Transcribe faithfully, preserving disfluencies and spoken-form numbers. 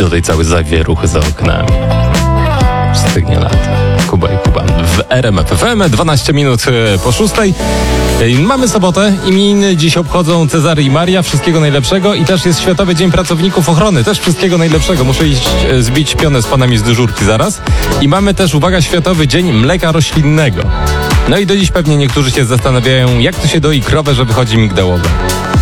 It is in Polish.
tutaj cały zawieruch za oknami. Stygnie lat. Kuba i Kuba w R M F F M, dwanaście minut po szóstej. Mamy sobotę, imieniny dziś obchodzą Cezary i Maria, wszystkiego najlepszego i też jest Światowy Dzień Pracowników Ochrony, też wszystkiego najlepszego. Muszę iść zbić pionę z panami z dyżurki zaraz. I mamy też, uwaga, Światowy Dzień Mleka Roślinnego. No i do dziś pewnie niektórzy się zastanawiają, jak to się doi krowę, że wychodzi migdałowe.